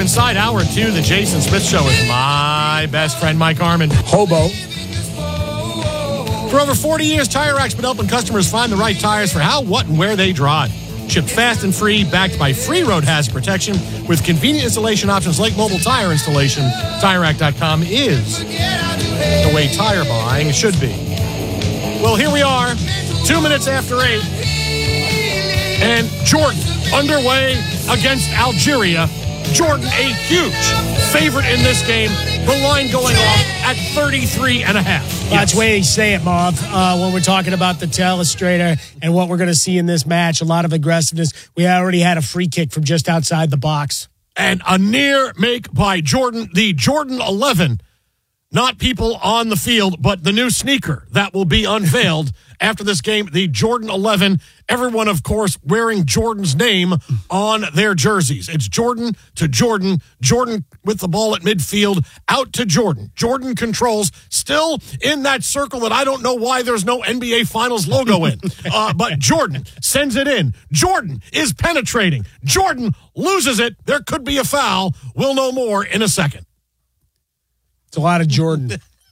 inside hour 2, the Jason Smith Show with my best friend, Mike Harmon. Hobo. For over 40 years, Tire Rack's been helping customers find the right tires for how, what, and where they drive. Shipped fast and free, backed by free road hazard protection with convenient installation options like mobile tire installation. TireRack.com is the way tire buying should be. Well, here we are, 2 minutes after 8, and Jordan underway against Algeria. Jordan, a huge favorite in this game. The line going off at 33.5. That's the way you say it, Marv, when we're talking about the telestrator and what we're going to see in this match. A lot of aggressiveness. We already had a free kick from just outside the box. And a near make by Jordan, the Jordan 11. Not people on the field, but the new sneaker that will be unveiled after this game, the Jordan 11. Everyone, of course, wearing Jordan's name on their jerseys. It's Jordan to Jordan. Jordan with the ball at midfield, out to Jordan. Jordan controls, still in that circle that I don't know why there's no NBA Finals logo in. But Jordan sends it in. Jordan is penetrating. Jordan loses it. There could be a foul. We'll know more in a second. It's a lot of Jordan.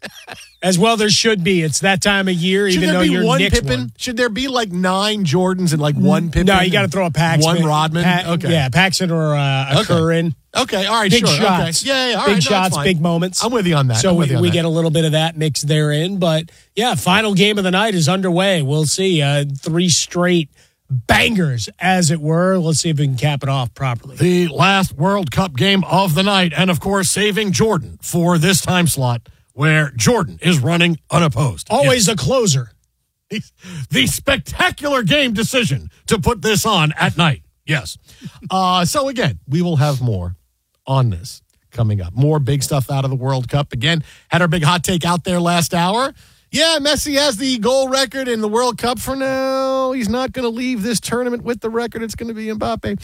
As well, there should be. It's that time of year, even though you're one Knicks Pippen. one. Should there be like 9 Jordans and like one Pippen? No, you got to throw a Paxson. One Rodman? Okay. Yeah, Paxson or a Curran. Okay, all right, big sure. shots. Okay. Yeah, all big right, shots, big moments. I'm with you on that. So we get a little bit of that mix therein. But, yeah, final game of the night is underway. We'll see. 3 straight bangers, as it were. Let's see if we can cap it off properly. The last World Cup game of the night, and, of course, saving Jordan for this time slot where Jordan is running unopposed. Always a closer. The spectacular game decision to put this on at night. Yes. So, again, we will have more on this coming up. More big stuff out of the World Cup. Again, had our big hot take out there last hour. Yeah, Messi has the goal record in the World Cup for now. He's not going to leave this tournament with the record. It's going to be Mbappe.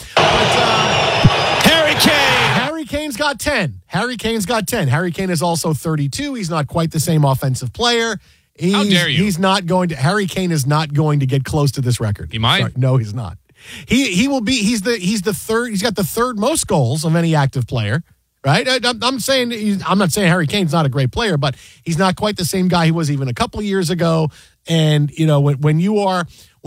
But, Harry Kane. Harry Kane's got 10. Harry Kane is also 32. He's not quite the same offensive player. How dare you? Harry Kane is not going to get close to this record. He might. Sorry. No, he's not. He will be. He's the third. He's got the third most goals of any active player. Right? I'm not saying Harry Kane's not a great player, but he's not quite the same guy he was even a couple of years ago. And you know, when you are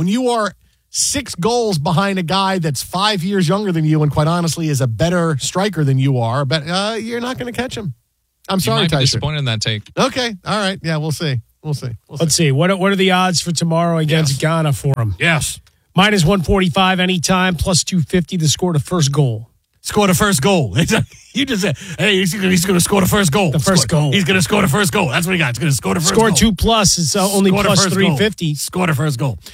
6 goals behind a guy that's 5 years younger than you, and quite honestly is a better striker than you are, but you're not going to catch him. I'm sorry, you might be Tyson. disappointed in that take. Okay, all right, yeah, we'll see. Let's see. What are the odds for tomorrow against Ghana for him? Yes. Minus 145 anytime, plus 250 to score the first goal. Score the first goal. You just said, hey, he's going to score the first goal. He's going to score the first goal. That's what he got. He's going to score the first goal. Score 2+. It's only plus 350. Score the first goal.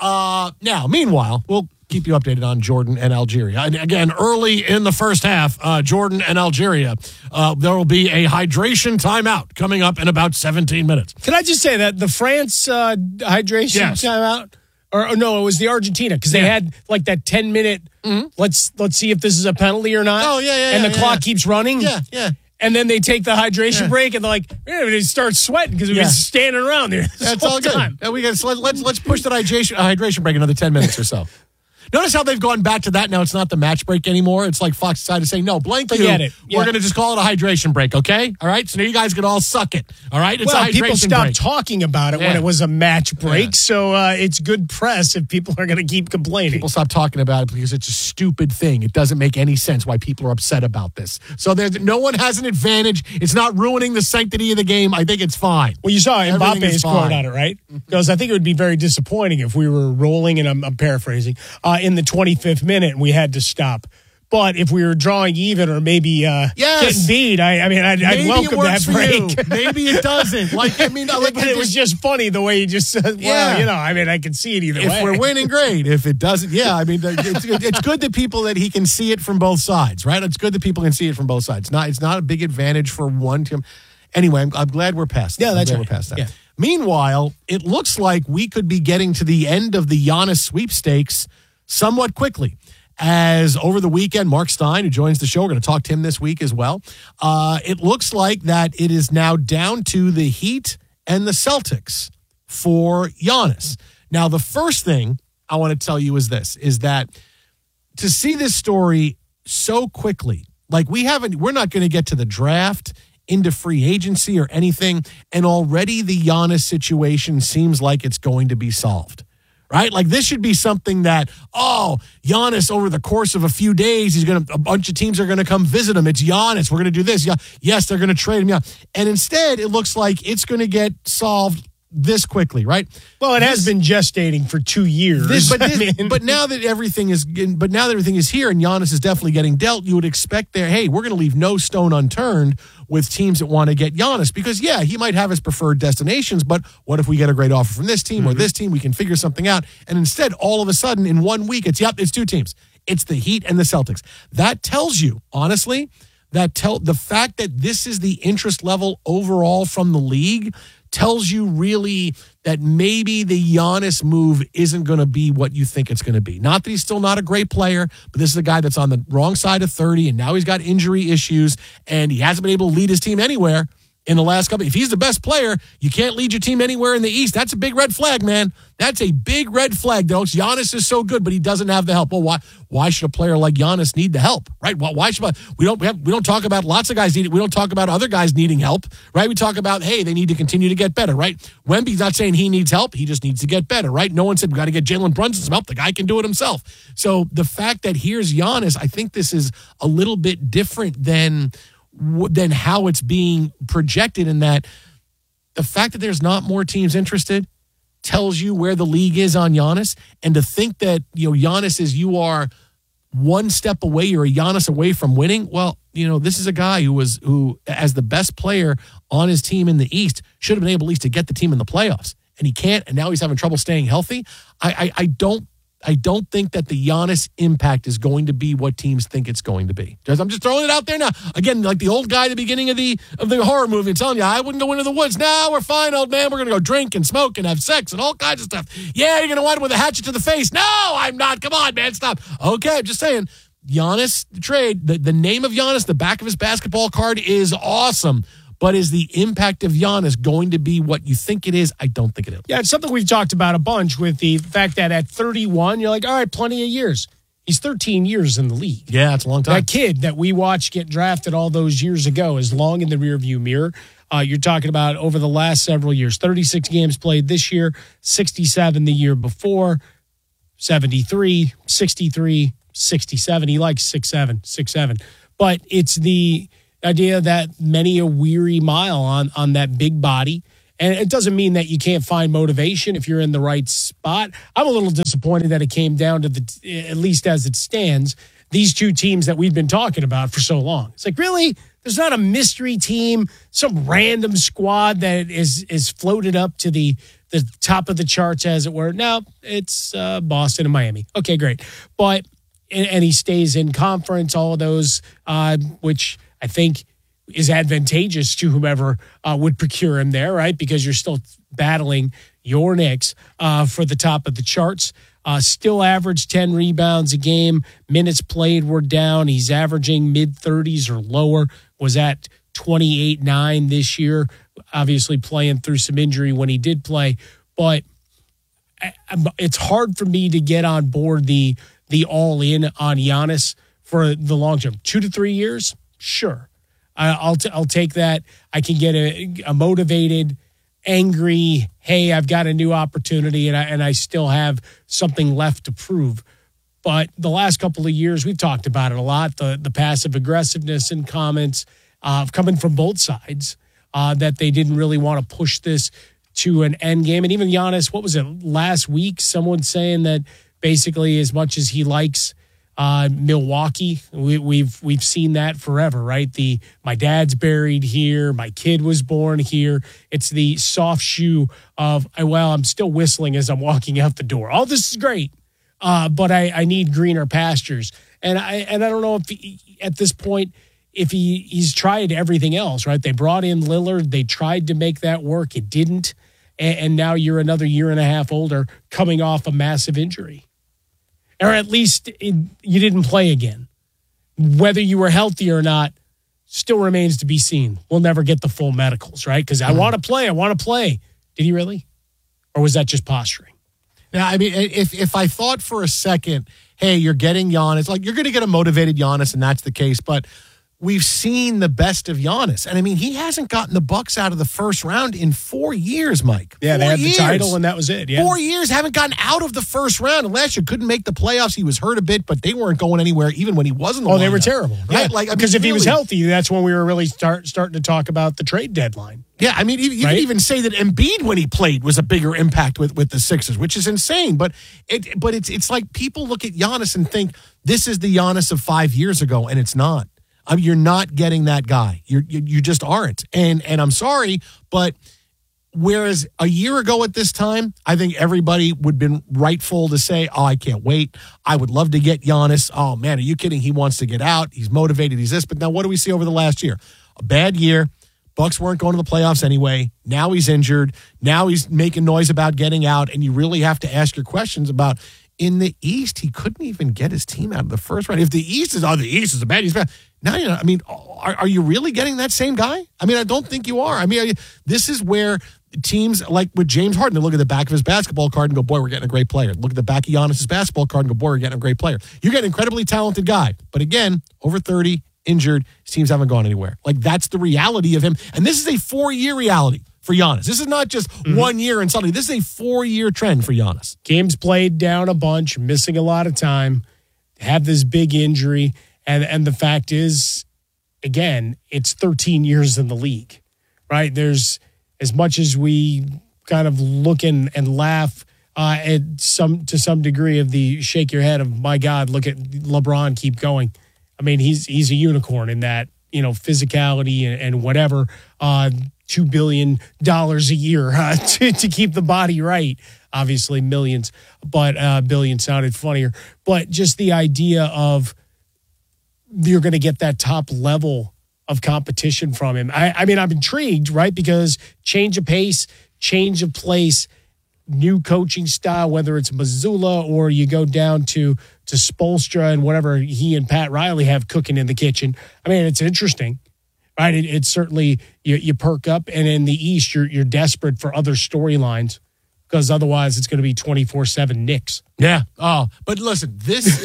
Now, meanwhile, we'll keep you updated on Jordan and Algeria. And again, early in the first half, Jordan and Algeria, there will be a hydration timeout coming up in about 17 minutes. Can I just say that the France hydration timeout? Or no, it was the Argentina, because they had like that 10-minute, let's see if this is a penalty or not. Oh, yeah. And the clock keeps running. Yeah. And then they take the hydration break, and they're like, they start sweating because we've been standing around there. That's all good. Time. Let's push that hydration break another 10 minutes or so. Notice how they've gone back to that now. It's not the match break anymore. It's like Fox decided to say, no, blank you. Forget it. We're going to just call it a hydration break, okay? All right? So now you guys can all suck it, all right? It's a hydration people stopped break. talking about it when it was a match break, so it's good press if people are going to keep complaining. People stop talking about it because it's a stupid thing. It doesn't make any sense why people are upset about this. So no one has an advantage. It's not ruining the sanctity of the game. I think it's fine. Well, you saw Mbappe's quote on it, right? Because I think it would be very disappointing if we were rolling, and I'm paraphrasing, in the 25th minute and we had to stop. But if we were drawing even or maybe getting beat, I'd welcome that break. Maybe it doesn't. But it was just funny the way you just said, I can see it either way. If we're winning, great. If it doesn't, it's good that people that he can see it from both sides, right? It's good that people can see it from both sides. It's not a big advantage for one team. Anyway, I'm glad we're past that. Yeah, that's right. We're past that. Yeah. Meanwhile, it looks like we could be getting to the end of the Giannis sweepstakes somewhat quickly. As over the weekend, Mark Stein, who joins the show, we're going to talk to him this week as well. It looks like that it is now down to the Heat and the Celtics for Giannis. Now, the first thing I want to tell you is this, is that to see this story so quickly Like we're not going to get to the draft, into free agency or anything, and already the Giannis situation seems like it's going to be solved. Right? Like this should be something that, Giannis over the course of a few days, a bunch of teams are going to come visit him. It's Giannis. We're going to do this. Yeah. Yes, they're going to trade him. Yeah. And instead, it looks like it's going to get solved this quickly, right? Well, it has been gestating for 2 years. But now that everything is here and Giannis is definitely getting dealt, you would expect we're going to leave no stone unturned with teams that want to get Giannis because, he might have his preferred destinations, but what if we get a great offer from this team or this team? We can figure something out. And instead, all of a sudden, in 1 week, it's 2 teams. It's the Heat and the Celtics. That tells you, honestly, the fact that this is the interest level overall from the league tells you really that maybe the Giannis move isn't going to be what you think it's going to be. Not that he's still not a great player, but this is a guy that's on the wrong side of 30, and now he's got injury issues, and he hasn't been able to lead his team anywhere in the last couple. If he's the best player, you can't lead your team anywhere in the East. That's a big red flag, man. That's a big red flag. Giannis is so good, but he doesn't have the help. Well, why should a player like Giannis need the help, right? Why should we don't talk about lots of guys we don't talk about other guys needing help, right? We talk about, hey, they need to continue to get better, right? Wemby's not saying he needs help. He just needs to get better, right? No one said we got to get Jalen Brunson some help. The guy can do it himself. So the fact that here's Giannis, I think this is a little bit different than how it's being projected, in that the fact that there's not more teams interested tells you where the league is on Giannis. And to think that, Giannis is, you are one step away, you're a Giannis away from winning. Well, this is a guy who as the best player on his team in the East should have been able at least to get the team in the playoffs, and he can't. And now he's having trouble staying healthy. I don't think that the Giannis impact is going to be what teams think it's going to be. I'm just throwing it out there now. Again, like the old guy at the beginning of the horror movie, and telling you, I wouldn't go into the woods. No, we're fine, old man. We're going to go drink and smoke and have sex and all kinds of stuff. Yeah, you're going to wind up with a hatchet to the face. No, I'm not. Come on, man, stop. Okay, I'm just saying, Giannis trade, the name of Giannis, the back of his basketball card is awesome. But is the impact of Giannis going to be what you think it is? I don't think it is. Yeah, it's something we've talked about a bunch, with the fact that at 31, you're like, all right, plenty of years. He's 13 years in the league. Yeah, it's a long time. That kid that we watched get drafted all those years ago is long in the rearview mirror. You're talking about over the last several years, 36 games played this year, 67 the year before, 73, 63, 67. He likes 6'7". But it's the idea that many a weary mile on that big body. And it doesn't mean that you can't find motivation if you're in the right spot. I'm a little disappointed that it came down to at least as it stands, these two teams that we've been talking about for so long. It's like, really? There's not a mystery team, some random squad that is floated up to the top of the charts, as it were. No, it's Boston and Miami. Okay, great. But, and he stays in conference, all of those, which I think is advantageous to whomever would procure him there, right? Because you're still battling your Knicks for the top of the charts. Still averaged 10 rebounds a game. Minutes played were down. He's averaging mid-30s or lower. Was at 28-9 this year. Obviously playing through some injury when he did play. But it's hard for me to get on board the all-in on Giannis for the long term. 2 to 3 years? Sure. I'll take that. I can get a motivated, angry, hey, I've got a new opportunity and I still have something left to prove. But the last couple of years, we've talked about it a lot, the passive aggressiveness and comments coming from both sides, that they didn't really want to push this to an end game. And even Giannis, what was it, last week, someone saying that basically as much as he likes Milwaukee, we've seen that forever, right? My dad's buried here, my kid was born here. It's the soft shoe of, well, I'm still whistling as I'm walking out the door. All this is great, but I need greener pastures. And I don't know if at this point, if he's tried everything else, right? They brought in Lillard, they tried to make that work, it didn't, and now you're another year and a half older, coming off a massive injury. Or at least you didn't play again. Whether you were healthy or not still remains to be seen. We'll never get the full medicals, right? Because I want to play. Did he really? Or was that just posturing? Now, I mean, if I thought for a second, hey, you're getting Giannis, like you're going to get a motivated Giannis, and that's the case. But we've seen the best of Giannis. And I mean, he hasn't gotten the Bucks out of the first round in 4 years, Mike. Yeah, they had the title and that was it. Yeah. 4 years, haven't gotten out of the first round. And last year couldn't make the playoffs. He was hurt a bit, but they weren't going anywhere even when he wasn't. They were terrible. Right? Yeah. Because if he was healthy, that's when we were really starting to talk about the trade deadline. Yeah, I mean, you can even say that Embiid, when he played, was a bigger impact with the Sixers, which is insane. But it's like people look at Giannis and think this is the Giannis of 5 years ago, and it's not. I mean, you're not getting that guy. You just aren't. And I'm sorry, but whereas a year ago at this time, I think everybody would have been rightful to say, oh, I can't wait. I would love to get Giannis. Oh, man, are you kidding? He wants to get out. He's motivated. He's this. But now what do we see over the last year? A bad year. Bucks weren't going to the playoffs anyway. Now he's injured. Now he's making noise about getting out. And you really have to ask your questions about, in the East, he couldn't even get his team out of the first round. If the East is a bad East. Now, I mean, are you really getting that same guy? I mean, I don't think you are. I mean, this is where teams like with James Harden, they look at the back of his basketball card and go, boy, we're getting a great player. Look at the back of Giannis's basketball card and go, boy, we're getting a great player. You're getting an incredibly talented guy. But again, over 30, injured, his teams haven't gone anywhere. Like, that's the reality of him. And this is a 4-year reality for Giannis. This is not just 1 year and something. This is a 4-year trend for Giannis. Games played down a bunch, missing a lot of time, have this big injury. And the fact is, again, it's 13 years in the league, right? There's, as much as we kind of look and laugh to some degree of the shake your head of, my God, look at LeBron keep going. I mean, he's a unicorn in that, physicality and whatever, $2 billion a year to keep the body right. Obviously millions, but billion sounded funnier. But just the idea of you're going to get that top level of competition from him. I mean, I'm intrigued, right? Because change of pace, change of place, new coaching style, whether it's Mazzulla or you go down to Spoelstra and whatever he and Pat Riley have cooking in the kitchen. I mean, it's interesting, right? It's certainly, you perk up, and in the East, you're desperate for other storylines because otherwise it's going to be 24/7 Knicks. Yeah. Oh, but listen, this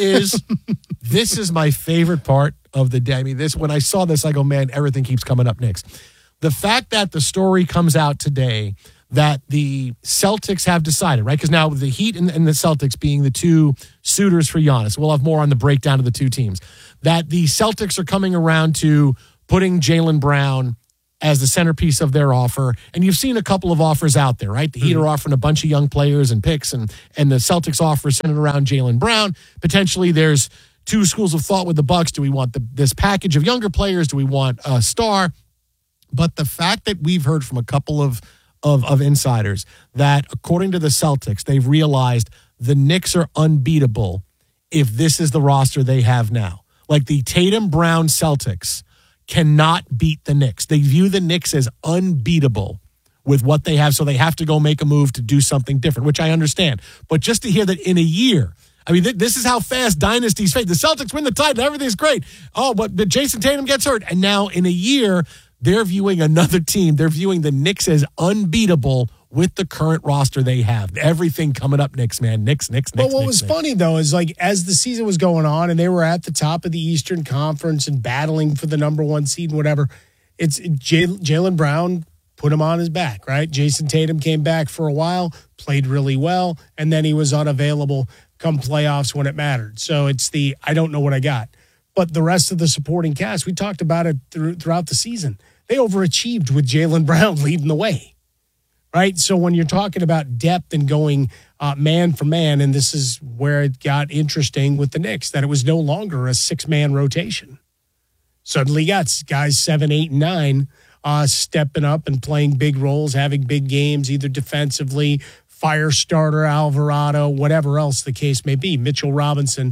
is my favorite part of the day. I mean, when I saw this, I go, man, everything keeps coming up Knicks. The fact that the story comes out today that the Celtics have decided, right? Because now the Heat and the Celtics being the two suitors for Giannis, we'll have more on the breakdown of the two teams, that the Celtics are coming around to putting Jaylen Brown as the centerpiece of their offer. And you've seen a couple of offers out there, right? The Heat are offering a bunch of young players and picks, and the Celtics offer is centered around Jaylen Brown. Potentially there's two schools of thought with the Bucks. Do we want this package of younger players? Do we want a star? But the fact that we've heard from a couple of insiders that, according to the Celtics, they've realized the Knicks are unbeatable if this is the roster they have now. Like, the Tatum Brown Celtics cannot beat the Knicks. They view the Knicks as unbeatable with what they have, so they have to go make a move to do something different, which I understand. But just to hear that in a year, I mean, this is how fast dynasties fade. The Celtics win the title, everything's great. Oh, but Jason Tatum gets hurt. And now in a year, they're viewing another team. They're viewing the Knicks as unbeatable with the current roster they have. Everything coming up Knicks, man. Knicks. But what was funny, though, is like as the season was going on and they were at the top of the Eastern Conference and battling for the number 1 seed and whatever, it's Jaylen Brown put him on his back, right? Jason Tatum came back for a while, played really well, and then he was unavailable come playoffs when it mattered. So it's I don't know what I got. But the rest of the supporting cast, we talked about it throughout the season. They overachieved with Jaylen Brown leading the way, right? So when you're talking about depth and going man for man, and this is where it got interesting with the Knicks, that it was no longer a 6-man rotation. Suddenly you got guys 7, 8, and 9 stepping up and playing big roles, having big games, either defensively, fire starter, Alvarado, whatever else the case may be. Mitchell Robinson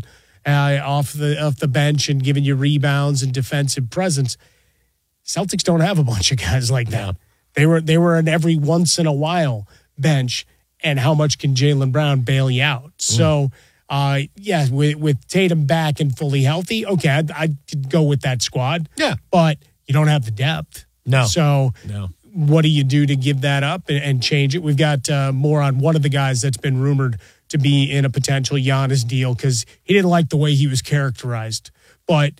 off the bench and giving you rebounds and defensive presence. Celtics don't have a bunch of guys like that. They were an every once in a while bench, and how much can Jaylen Brown bail you out? So, with Tatum back and fully healthy, okay, I could go with that squad. Yeah. But you don't have the depth. No. So what do you do to give that up and change it? We've got more on one of the guys that's been rumored to be in a potential Giannis deal because he didn't like the way he was characterized. But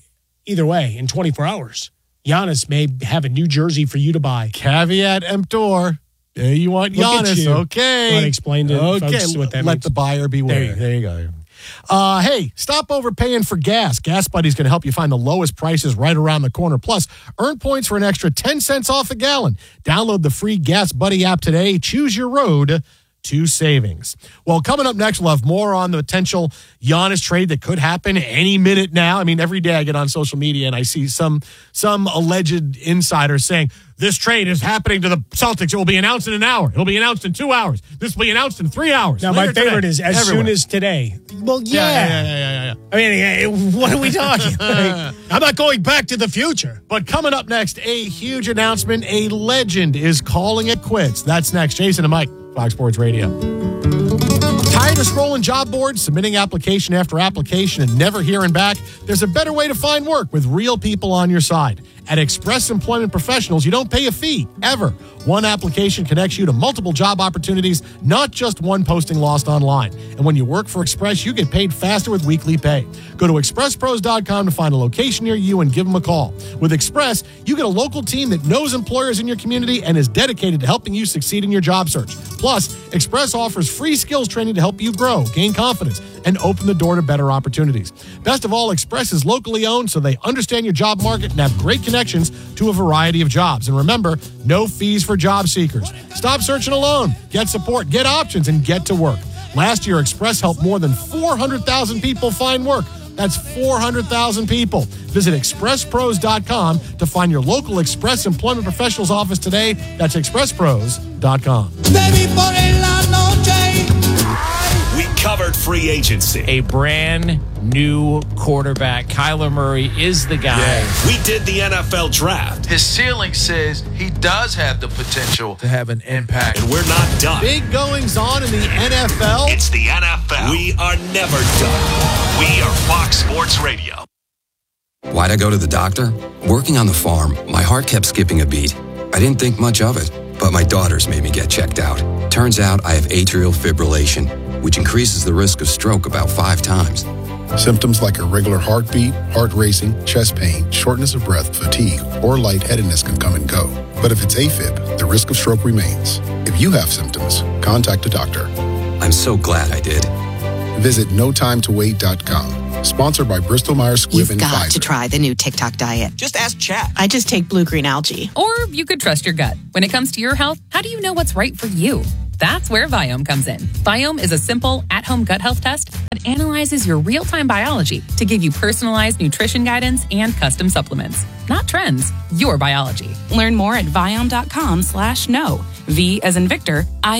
either way, in 24 hours, Giannis may have a new jersey for you to buy. Caveat emptor. You want Giannis. You. Okay. You want to explain to folks what that means? Let the buyer beware. There you go. Hey, stop overpaying for gas. Gas Buddy's going to help you find the lowest prices right around the corner. Plus, earn points for an extra 10 cents off a gallon. Download the free Gas Buddy app today. Choose your road to savings. Well, coming up next, we'll have more on the potential Giannis trade that could happen any minute now. I mean, every day I get on social media and I see some alleged insider saying, this trade is happening to the Celtics. It will be announced in an hour. It'll be announced in 2 hours. This will be announced in 3 hours. Now, my favorite is as soon as today. Well, yeah. I mean, what are we talking? I'm not going back to the future. But coming up next, a huge announcement. A legend is calling it quits. That's next. Jason and Mike, Fox Sports Radio. Tired of scrolling job boards, submitting application after application, and never hearing back? There's a better way to find work with real people on your side. At Express Employment Professionals, you don't pay a fee, ever. One application connects you to multiple job opportunities, not just one posting lost online. And when you work for Express, you get paid faster with weekly pay. Go to expresspros.com to find a location near you and give them a call. With Express, you get a local team that knows employers in your community and is dedicated to helping you succeed in your job search. Plus, Express offers free skills training to help you grow, gain confidence, and open the door to better opportunities. Best of all, Express is locally owned, so they understand your job market and have great connections to a variety of jobs. And remember, no fees for job seekers. Stop searching alone. Get support, get options, and get to work. Last year, Express helped more than 400,000 people find work. That's 400,000 people. Visit expresspros.com to find your local Express Employment Professionals office today. That's expresspros.com. We covered free agency. A brand new quarterback. Kyler Murray is the guy. Yeah. We did the NFL draft. His ceiling says he does have the potential to have an impact. And we're not done. Big goings on in the NFL. It's the NFL. We are never done. We are Fox Sports Radio. Why'd I go to the doctor? Working on the farm, my heart kept skipping a beat. I didn't think much of it, but my daughters made me get checked out. Turns out I have atrial fibrillation, which increases the risk of stroke about 5 times. Symptoms like irregular heartbeat, heart racing, chest pain, shortness of breath, fatigue, or lightheadedness can come and go. But if it's AFib, the risk of stroke remains. If you have symptoms, contact a doctor. I'm so glad I did. Visit notimetowait.com. Sponsored by Bristol-Myers Squibb and Pfizer. You've got to try the new TikTok diet. Just ask Chat. I just take blue-green algae. Or you could trust your gut. When it comes to your health, how do you know what's right for you? That's where Viome comes in. Viome is a simple, at-home gut health test that analyzes your real-time biology to give you personalized nutrition guidance and custom supplements. Not trends, your biology. Learn more at Viome.com/know. V as in Victor,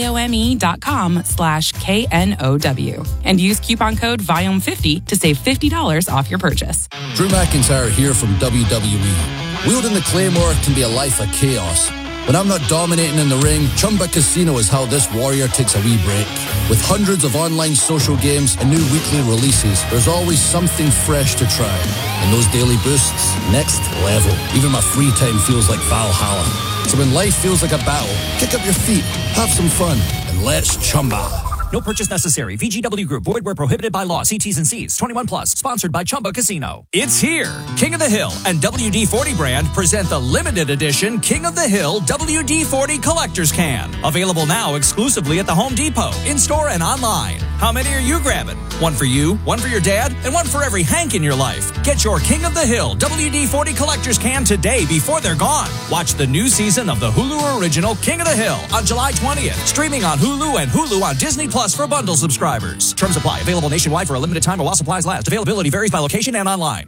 IOME.com/KNOW. And use coupon code VIOME50 to save $50 off your purchase. Drew McIntyre here from WWE. Wielding the Claymore can be a life of chaos. When I'm not dominating in the ring, Chumba Casino is how this warrior takes a wee break. With hundreds of online social games and new weekly releases, there's always something fresh to try. And those daily boosts, next level. Even my free time feels like Valhalla. So when life feels like a battle, kick up your feet, have some fun, and let's Chumba. No purchase necessary. VGW Group. Void where prohibited by law. See T's and C's. 21 plus. Sponsored by Chumba Casino. It's here. King of the Hill and WD-40 brand present the limited edition King of the Hill WD-40 Collector's Can. Available now exclusively at the Home Depot, in-store and online. How many are you grabbing? One for you, one for your dad, and one for every Hank in your life. Get your King of the Hill WD-40 Collector's Can today before they're gone. Watch the new season of the Hulu original King of the Hill on July 20th. Streaming on Hulu and Hulu on Disney Plus for bundle subscribers. Terms apply. Available nationwide for a limited time or while supplies last. Availability varies by location and online.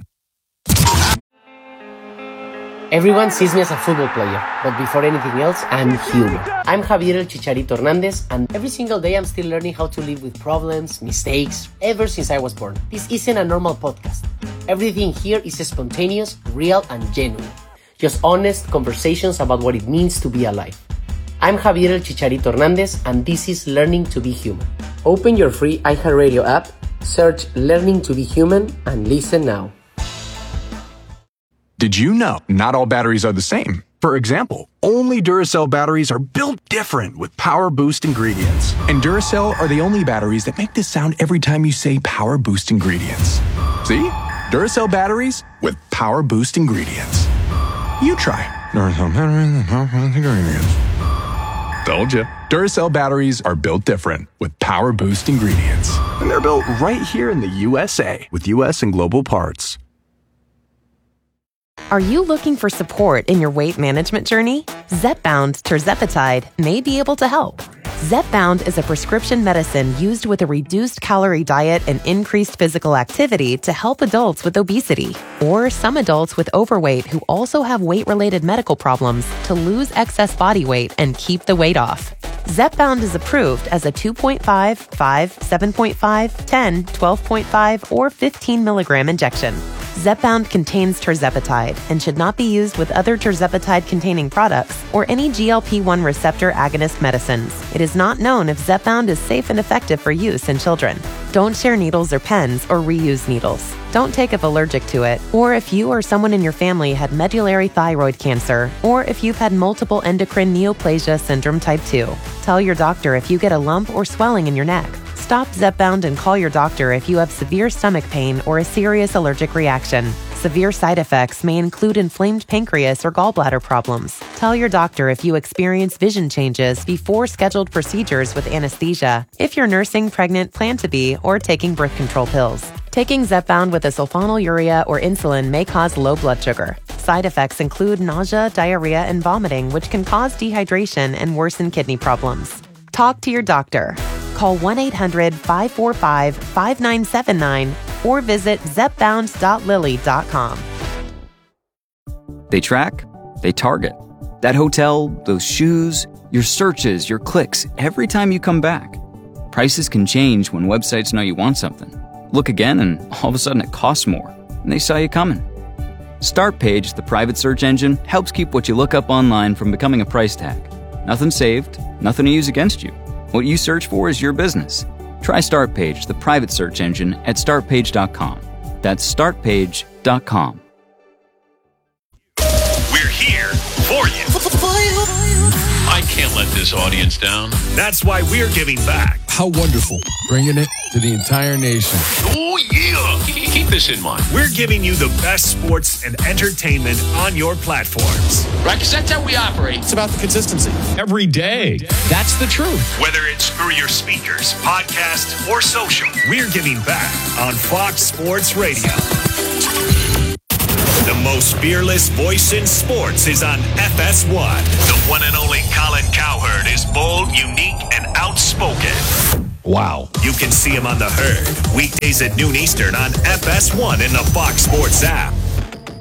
Everyone sees me as a football player, but before anything else, I'm human. I'm Javier El Chicharito Hernandez, and every single day I'm still learning how to live with problems, mistakes, ever since I was born. This isn't a normal podcast. Everything here is spontaneous, real, and genuine. Just honest conversations about what it means to be alive. I'm Javier El Chicharito Hernandez, and this is Learning to be Human. Open your free iHeartRadio app, search Learning to be Human, and listen now. Did you know not all batteries are the same? For example, only Duracell batteries are built different with Power Boost ingredients. And Duracell are the only batteries that make this sound every time you say Power Boost ingredients. See? Duracell batteries with Power Boost ingredients. You try Duracell batteries and Power Boost ingredients. Told ya. Duracell batteries are built different with Power Boost ingredients. And they're built right here in the USA with US and global parts. Are you looking for support in your weight management journey? Zepbound tirzepatide may be able to help. Zepbound is a prescription medicine used with a reduced calorie diet and increased physical activity to help adults with obesity or some adults with overweight who also have weight-related medical problems to lose excess body weight and keep the weight off. Zepbound is approved as a 2.5, 5, 7.5, 10, 12.5, or 15 milligram injection. Zepbound contains tirzepatide and should not be used with other tirzepatide-containing products or any GLP-1 receptor agonist medicines. It is not known if Zepbound is safe and effective for use in children. Don't share needles or pens or reuse needles. Don't take if allergic to it, or if you or someone in your family had medullary thyroid cancer, or if you've had multiple endocrine neoplasia syndrome type 2. Tell your doctor if you get a lump or swelling in your neck. Stop Zepbound and call your doctor if you have severe stomach pain or a serious allergic reaction. Severe side effects may include inflamed pancreas or gallbladder problems. Tell your doctor if you experience vision changes before scheduled procedures with anesthesia, if you're nursing, pregnant, plan to be, or taking birth control pills. Taking Zepbound with a sulfonylurea or insulin may cause low blood sugar. Side effects include nausea, diarrhea, and vomiting, which can cause dehydration and worsen kidney problems. Talk to your doctor. Call 1-800-545-5979 or visit zepbound.lilly.com. They track, they target. That hotel, those shoes, your searches, your clicks, every time you come back. Prices can change when websites know you want something. Look again and all of a sudden it costs more, and they saw you coming. Startpage, the private search engine, helps keep what you look up online from becoming a price tag. Nothing saved, nothing to use against you. What you search for is your business. Try Startpage, the private search engine, at startpage.com. That's startpage.com. We're here for you. I can't let this audience down. That's why we're giving back. How wonderful. Bringing it to the entire nation. Oh, yeah. Keep this in mind. We're giving you the best sports and entertainment on your platforms. Right, because that's how we operate. It's about the consistency. Every day. That's the truth. Whether it's through your speakers, podcast, or social, we're giving back on Fox Sports Radio. The most fearless voice in sports is on FS1. The one and only Colin Cowherd is bold, unique, and outspoken. Wow. You can see him on The Herd, weekdays at noon Eastern on FS1 in the Fox Sports app.